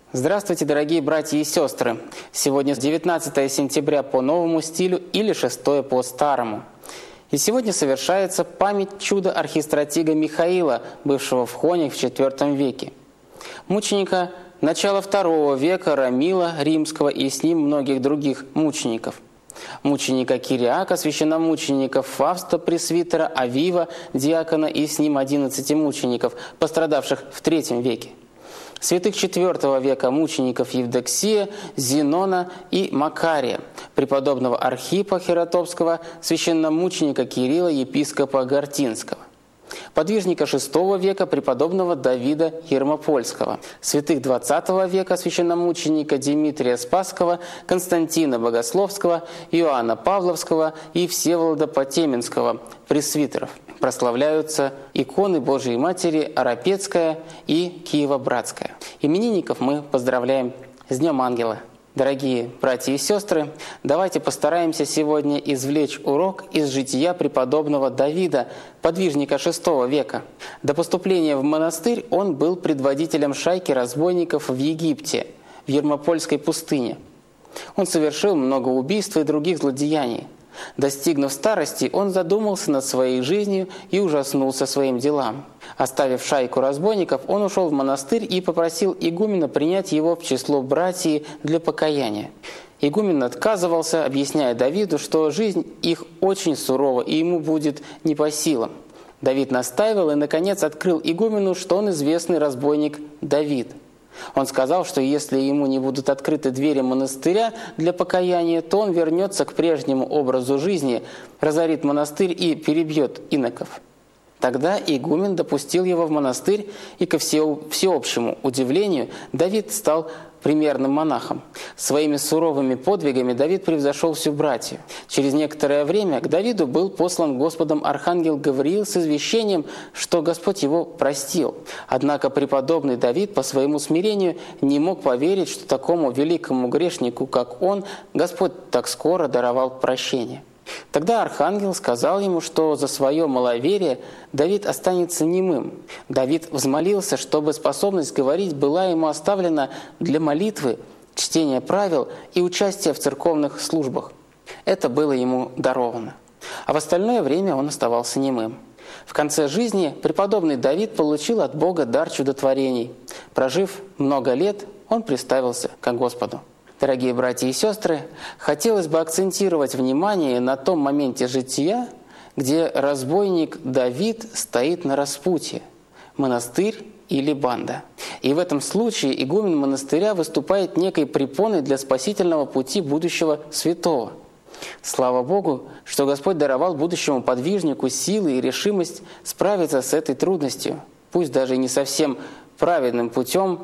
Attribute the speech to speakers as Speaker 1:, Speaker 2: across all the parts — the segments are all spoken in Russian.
Speaker 1: Здравствуйте, дорогие братья и сестры! Сегодня 19 сентября по новому стилю или 6 по старому. И сегодня совершается память чуда архистратига Михаила, бывшего в Хоне в IV веке. Мученика начала II века Рамила Римского и с ним многих других мучеников. Мученика Кириака, священномученика Фавста, пресвитера, Авива, диакона и с ним 11 мучеников, пострадавших в III веке. Святых IV века мучеников Евдоксия, Зенона и Макария, преподобного Архипа Хератопского, священномученика Кирилла, епископа Гортинского. Подвижника VI века преподобного Давида Ермопольского, святых XX века священномученика Димитрия Спасского, Константина Богословского, Иоанна Павловского и Всеволода Потеменского, пресвитеров. Прославляются иконы Божией Матери Арапецкая и Киево-Братская. Именинников мы поздравляем с Днем Ангела. Дорогие братья и сестры, давайте постараемся сегодня извлечь урок из жития преподобного Давида, подвижника VI века. До поступления в монастырь он был предводителем шайки разбойников в Египте, в Ермопольской пустыне. Он совершил много убийств и других злодеяний. Достигнув старости, он задумался над своей жизнью и ужаснулся своим делам. Оставив шайку разбойников, он ушел в монастырь и попросил игумена принять его в число братьев для покаяния. Игумен отказывался, объясняя Давиду, что жизнь их очень сурова и ему будет не по силам. Давид настаивал и, наконец, открыл игумену, что он известный разбойник Давид. Он сказал, что если ему не будут открыты двери монастыря для покаяния, то он вернется к прежнему образу жизни, разорит монастырь и перебьет иноков. Тогда игумен допустил его в монастырь, и ко всеобщему удивлению Давид стал примерным монахом. Своими суровыми подвигами Давид превзошел всю братью. Через некоторое время к Давиду был послан Господом архангел Гавриил с извещением, что Господь его простил. Однако преподобный Давид по своему смирению не мог поверить, что такому великому грешнику, как он, Господь так скоро даровал прощение. Тогда архангел сказал ему, что за свое маловерие Давид останется немым. Давид взмолился, чтобы способность говорить была ему оставлена для молитвы, чтения правил и участия в церковных службах. Это было ему даровано. А в остальное время он оставался немым. В конце жизни преподобный Давид получил от Бога дар чудотворений. Прожив много лет, он приставился к Господу. Дорогие братья и сестры, хотелось бы акцентировать внимание на том моменте жития, где разбойник Давид стоит на распутье – монастырь или банда. И в этом случае игумен монастыря выступает некой препоной для спасительного пути будущего святого. Слава Богу, что Господь даровал будущему подвижнику силы и решимость справиться с этой трудностью, пусть даже и не совсем праведным путем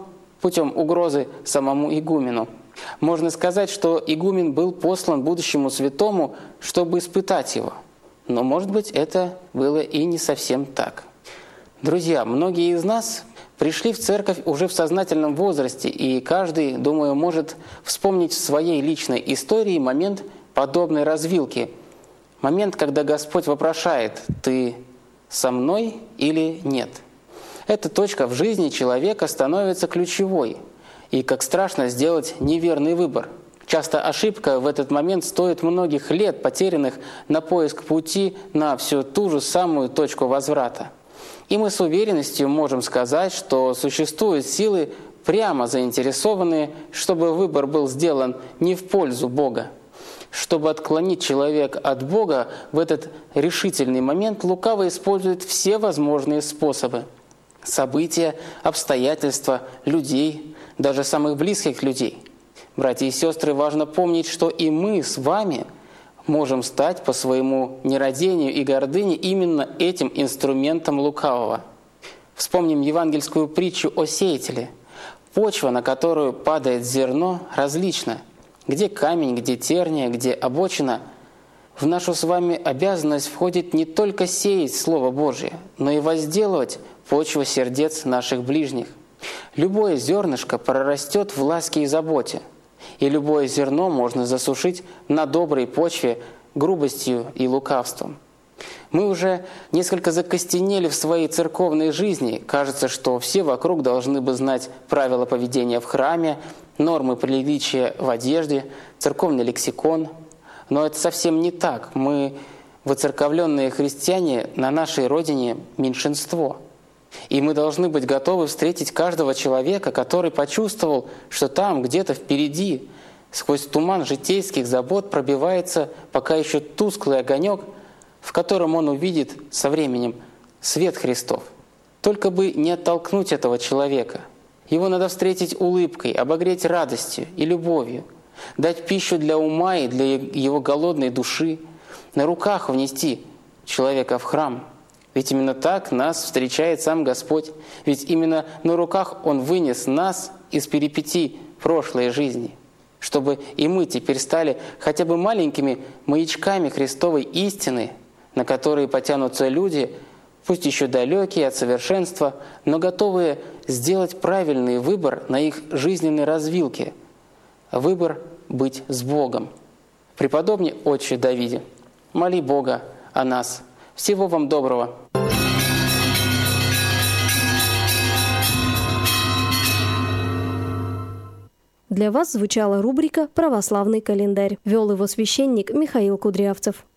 Speaker 1: угрозы самому игумену. Можно сказать, что игумен был послан будущему святому, чтобы испытать его. Но, может быть, это было и не совсем так. Друзья, многие из нас пришли в церковь уже в сознательном возрасте, и каждый, думаю, может вспомнить в своей личной истории момент подобной развилки. Момент, когда Господь вопрошает: «Ты со мной или нет?» Эта точка в жизни человека становится ключевой. И как страшно сделать неверный выбор. Часто ошибка в этот момент стоит многих лет, потерянных на поиск пути на всю ту же самую точку возврата. И мы с уверенностью можем сказать, что существуют силы, прямо заинтересованные, чтобы выбор был сделан не в пользу Бога. Чтобы отклонить человека от Бога, в этот решительный момент лукаво использует все возможные способы. События, обстоятельства, людей, даже самых близких людей. Братья и сестры, важно помнить, что и мы с вами можем стать по своему нерадению и гордыне именно этим инструментом лукавого. Вспомним евангельскую притчу о сеятеле. Почва, на которую падает зерно, различна. Где камень, где терния, где обочина. В нашу с вами обязанность входит не только сеять Слово Божие, но и возделывать почву сердец наших ближних. Любое зернышко прорастет в ласке и заботе, и любое зерно можно засушить на доброй почве грубостью и лукавством. Мы уже несколько закостенели в своей церковной жизни. Кажется, что все вокруг должны бы знать правила поведения в храме, нормы приличия в одежде, церковный лексикон. Но это совсем не так. Мы, воцерковленные христиане, на нашей родине меньшинство. И мы должны быть готовы встретить каждого человека, который почувствовал, что там, где-то впереди, сквозь туман житейских забот пробивается пока еще тусклый огонек, в котором он увидит со временем свет Христов. Только бы не оттолкнуть этого человека. Его надо встретить улыбкой, обогреть радостью и любовью, дать пищу для ума и для его голодной души, на руках внести человека в храм. Ведь именно так нас встречает сам Господь. Ведь именно на руках Он вынес нас из перипетий прошлой жизни, чтобы и мы теперь стали хотя бы маленькими маячками Христовой истины, на которые потянутся люди, пусть еще далекие от совершенства, но готовые сделать правильный выбор на их жизненной развилке. Выбор быть с Богом. Преподобный Отче Давиде, моли Бога о нас. Всего вам доброго.
Speaker 2: Для вас звучала рубрика «Православный календарь». Вел его священник Михаил Кудрявцев.